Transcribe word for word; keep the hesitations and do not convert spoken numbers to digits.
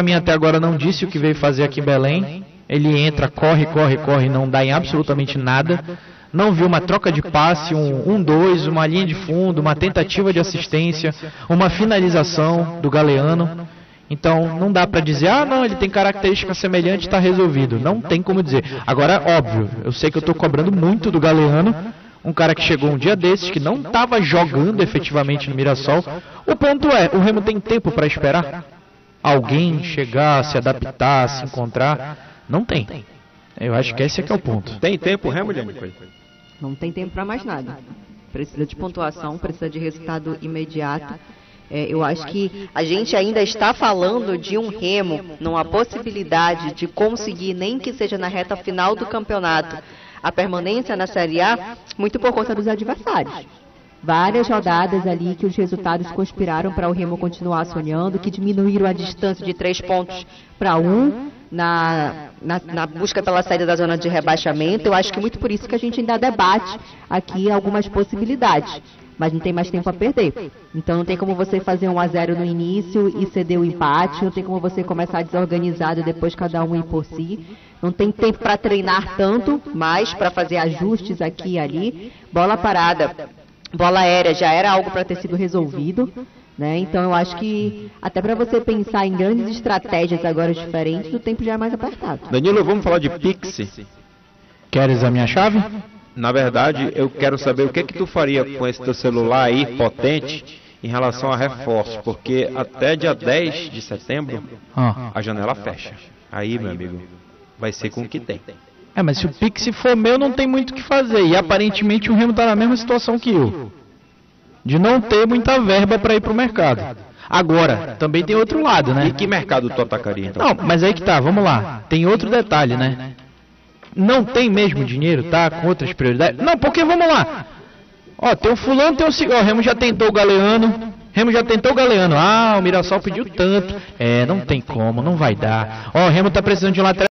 mim até agora não disse o que veio fazer aqui em Belém. Ele entra, corre, corre, corre, não dá em absolutamente nada. Não viu uma troca de passe, um um dois, uma linha de fundo, uma tentativa de assistência, uma finalização do Galeano. Então, não dá para dizer, ah, não, ele tem característica semelhante, está resolvido. Não tem como dizer. Agora, óbvio, eu sei que eu estou cobrando muito do Galeano, um cara que chegou um dia desses, que não estava jogando efetivamente no Mirassol. O ponto é, o Remo tem tempo para esperar alguém chegar, se adaptar, se encontrar? Não tem. Eu acho que esse é que é o ponto. Tem tempo, Remo, Liane? Não tem tempo para mais nada. Precisa de pontuação, precisa de resultado imediato. É, eu acho que a gente ainda está falando de um Remo, numa possibilidade de conseguir, nem que seja na reta final do campeonato, a permanência na Série A, muito por conta dos adversários. Várias rodadas ali que os resultados conspiraram para o Remo continuar sonhando, que diminuíram a distância de três pontos para um, na, na, na busca pela saída da zona de rebaixamento. Eu acho que muito por isso que a gente ainda debate aqui algumas possibilidades, mas não tem mais tempo a perder. Então não tem como você fazer um a zero no início e ceder o empate, não tem como você começar desorganizado depois cada um ir por si. Não tem tempo para treinar tanto, mas para fazer ajustes aqui e ali. Bola parada, bola aérea já era algo para ter sido resolvido, né? Então eu acho que até para você pensar em grandes estratégias agora diferentes, o tempo já é mais apertado. Danilo, vamos falar de Pix? Queres a minha chave? Na verdade, eu quero saber o que que tu faria com esse teu celular aí, potente, em relação a reforço, porque até dia dez de setembro, Ah. a janela fecha. Aí, meu amigo, vai ser com o que tem. É, mas se o Pix for meu, não tem muito o que fazer. E aparentemente o Remo está na mesma situação que eu, de não ter muita verba para ir para o mercado. Agora, também tem outro lado, né? E que mercado tu atacaria, então? Não, mas aí que tá, vamos lá. Tem outro detalhe, né? Não tem mesmo dinheiro, tá? Com outras prioridades. Não, porque vamos lá. Ó, tem o fulano, tem o cigano. O Remo já tentou o Galeano. Remo já tentou o Galeano. Ah, o Mirassol pediu tanto. É, não tem como, não vai dar. Ó, o Remo tá precisando de um lateral.